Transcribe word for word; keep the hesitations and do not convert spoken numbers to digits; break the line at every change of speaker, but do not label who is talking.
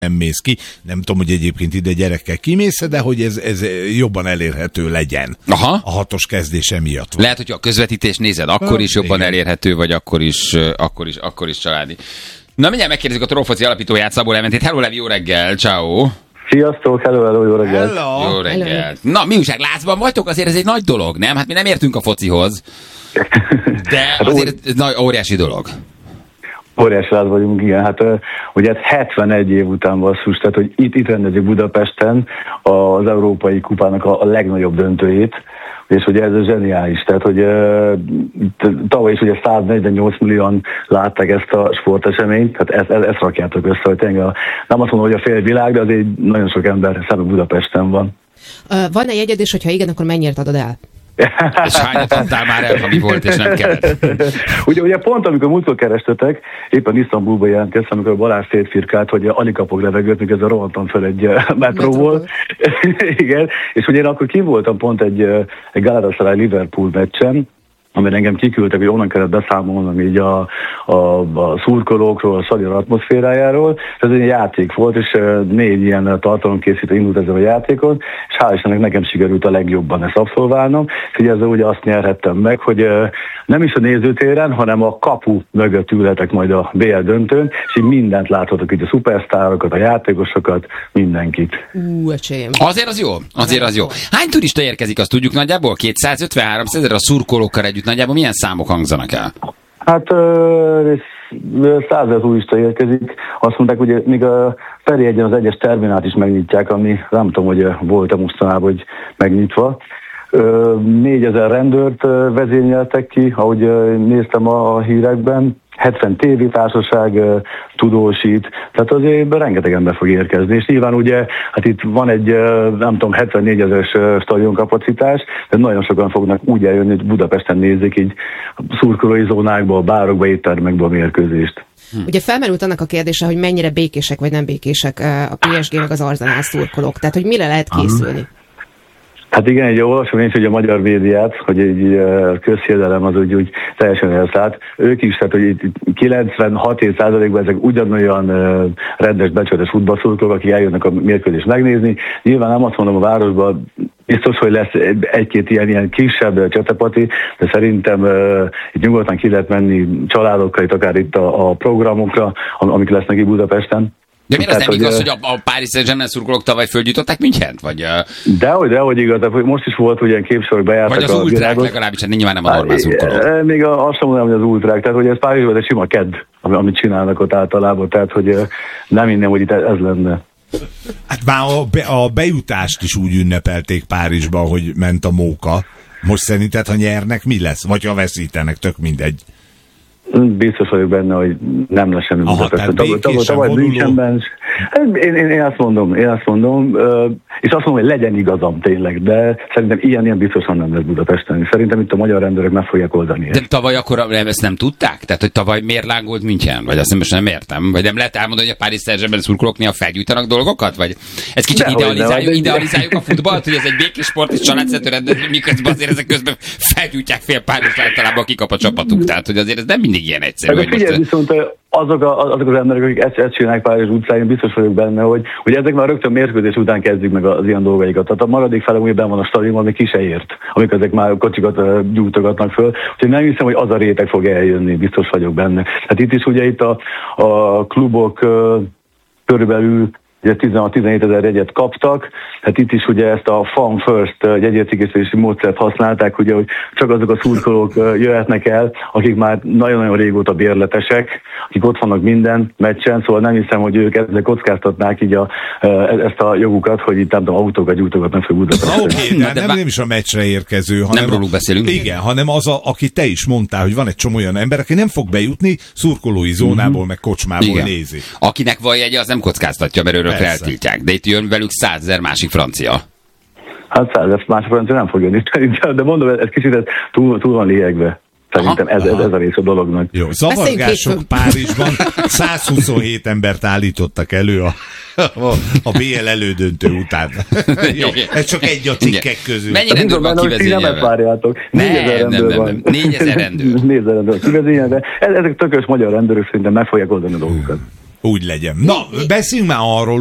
nem mész ki. Nem tudom, hogy egyébként ide gyerekkel kimész, de hogy ez, ez jobban elérhető legyen.
Aha.
A hatos kezdése miatt van.
Lehet, hogy a közvetítés nézed, akkor is jobban
igen.
elérhető, vagy akkor is, akkor is, akkor is családi. Na, mindjárt megkérdezzük a Trollfoci alapítóját, Szabó Leventét. Hello, Levi, jó reggel, ciao.
Sziasztok, hello, hello, jó reggel.
Hello.
Jó reggel. Na, mi újság, lázban vagytok? Azért ez egy nagy dolog, nem? Hát mi nem értünk a focihoz. De azért ez nagy, óriási dolog.
Óriási rád vagyunk, igen. Hát ugye ez hetvenegy év után basszus, tehát hogy itt, itt rendezik Budapesten az Európai Kupának a, a legnagyobb döntőjét, és ugye ez zseniális, tehát hogy uh, tavaly is ugye száznegyvennyolc millióan látták ezt a sporteseményt, tehát ezt, ezt rakjátok össze, hogy tényleg a, nem azt mondom, hogy a fél világ, de azért nagyon sok ember szemben Budapesten van.
Uh, van-e jegyed, és hogyha igen, akkor mennyire adod el?
És hányat adtál már el, ami volt, és nem kellett?
ugye, ugye pont amikor múltkor kerestetek, éppen Isztambulba jelentkeztem, amikor Balázs szétfirkált, hogy alig kapok levegőt, mikor ezzel rohantam fel egy metróból. Igen, és ugye én akkor kim voltam pont egy, egy Galatasaray Liverpool meccsen, amire engem kiküldtek, hogy onnan kellett beszámolnom így a, a, a szurkolókról, a stadion atmoszférájáról. Ez egy játék volt, és négy ilyen tartalomkészítő indult ezzel a játékon, és hál' Istennek nekem sikerült a legjobban ezt abszolválnom. És ezzel ugye azt nyerhettem meg, hogy nem is a nézőtéren, hanem a kapu mögött ülhetek majd a bé el döntőn, és így mindent láthatok, így a szupersztárokat, a játékosokat, mindenkit.
Ú, öcsém.
Azért az jó, azért az jó. Hány turista érkezik, azt tudjuk nagyjából? kétszázötven-háromszázezer a szurkolókkal együtt nagyjából milyen számok hangzanak el?
Hát százezer turista érkezik. Azt mondták, hogy még a Ferihegyen az egyes terminát is megnyitják, ami nem tudom, hogy volt-e mostanában, hogy megnyitva. négyezer rendőrt vezényeltek ki, ahogy néztem a hírekben. hetven tévétársaság tudósít, tehát azért rengeteg ember fog érkezni, és nyilván ugye, hát itt van egy, nem tudom, hetvennégyezeres stadionkapacitás, de nagyon sokan fognak úgy eljönni, hogy Budapesten nézik így szurkolói zónákba, bárokba, éttermekbe a mérkőzést.
Hm. Ugye felmerült annak a kérdése, hogy mennyire békések vagy nem békések a pé es gé meg az Arsenal szurkolók, tehát hogy mire lehet készülni?
Hát igen, egy olvasom én is, hogy a magyar médiát, hogy egy közhiedelem az úgy, úgy teljesen elszállt. Ők is, tehát hogy kilencvenhat százalékban ezek ugyanolyan rendes, becsületes futballszurkolók, akik eljönnek a mérkőzést megnézni. Nyilván nem azt mondom a városban, biztos, hogy lesz egy-két ilyen, ilyen kisebb csatapati, de szerintem uh, itt nyugodtan ki lehet menni családokkal, itt akár itt a, a programokra, amik lesznek itt Budapesten.
De miért az nem igaz, hogy a, a Paris Saint-Germain szurkolók tavaly fölgyújtották Münchent? Vagy, uh...
Dehogy, dehogy igaz, de most is volt, hogy ilyen képsorok bejártak.
Vagy az ultrák világot. Legalábbis, hát nyilván nem a normál szurkolók.
Még azt sem mondom, hogy az ultrák, tehát hogy ez Párizsban egy sima kedd, amit csinálnak ott általában, tehát hogy nem innen, hogy itt ez lenne.
Hát már a, be, a bejutást is úgy ünnepelték Párizsba, hogy ment a móka. Most szerinted, ha nyernek, mi lesz? Vagy ha veszítenek, tök mindegy.
Biztos vagyok benne, hogy nem lesz semmi Budapesten.
Tavaly
Münchenben. Én, én, én azt mondom, én azt mondom, és azt mondom, hogy legyen igazam tényleg, de szerintem ilyen-ilyen biztosan nem lesz Budapesten. Szerintem itt a magyar rendőrök meg fogják oldani.
De tavaly akkor ezt nem tudták? Tehát, hogy tavaly miért lángolt München? Vagy azt most nem értem? Vagy nem lehet elmondani, hogy a Paris Saint-Germain szurkolók néha felgyújtanak dolgokat? Vagy ez kicsit de idealizáljuk, de, idealizáljuk a futballt, hogy ez egy békés sport és családszerű rendezvény, miközben azért ezek közben felgyújtják fél Párizs általában, aki kap a csapatuk. Tehát, hogy azért ez nem mindig ilyen egyszerű.
Hát, figyelj, most... viszont azok, a, azok az emberek, akik ezt, ezt csinálják Párizs utcáin, biztos vagyok benne, hogy, hogy ezek már rögtön mérkőzés után kezdik meg az ilyen dolgaikat. Tehát a maradék fele úgy benn van a stadionban, ami ki se ért, amikor ezek már kocsikat gyújtogatnak föl. Úgyhogy nem hiszem, hogy az a réteg fog eljönni, biztos vagyok benne. Hát itt is ugye itt a, a klubok körülbelül ugye tizenhat-tizenhét ezer jegyet kaptak, hát itt is ugye ezt a Fan First jegyértékesítési módszert használták, ugye, hogy csak azok a szurkolók jöhetnek el, akik már nagyon-nagyon régóta bérletesek, akik ott vannak minden meccsen, szóval nem hiszem, hogy ők ezzel kockáztatnák így a, ezt a jogukat, hogy itt nem tudom, autókat gyújtogatnak fel Budapesten.
Oké, okay, de, de nem, nem is a meccsre érkező, hanem...
Nem róluk beszélünk.
Igen, hanem az, a, aki te is mondtál, hogy van egy csomó olyan ember, aki nem fog bejutni, szurkolói zónából, mm-hmm. meg kocsmából igen. nézi.
Akinek van jegye, az nem kockáztatja, mert örökre eltiltják. De itt jön velük százezer másik francia.
Hát százezer másik francia nem fog jönni, de mondom, ez kicsit ez túl, túl van liegve. Szerintem ez, ez, ez a rész a dolognak.
Jó, zavargások Párizsban százhuszonhét embert állítottak elő a, a, a bé el elődöntő után. Jó, ez csak egy a cikkek közül.
Mennyi rendőr van kivezényelve?
négyezer rendőr van.
négyezer rendőr.
négyezer rendőr kivezényelve. Ezek tökös magyar rendőrök szerintem meg fogják oldani a dolgokat.
Úgy legyen. Na, beszéljünk már arról,